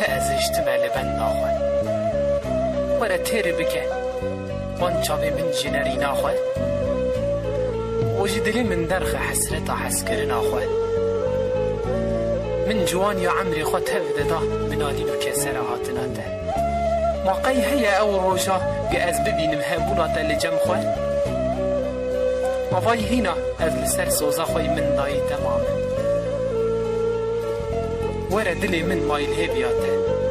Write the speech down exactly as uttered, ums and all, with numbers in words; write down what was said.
تأزشت مال بند آخوه ورا تیر بکه وان چاوی من جنری ناخوه وجدلي من درخ حسرت حسكر ناخوه من جوان يا عمري خد هفد دا بنادين وكسر هاتناته ما قي هيا او روشا بأز ببينم هبوناته لجم خوه ما فاي هنا از لسر سوزا خوي من داي تماما ورا دلي من مايل هبياته